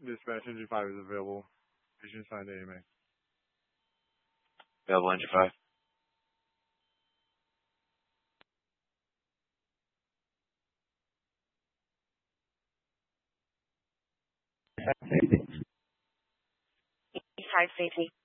Dispatch engine 5 is available. Patient signed AMA. Available engine 5. High safety.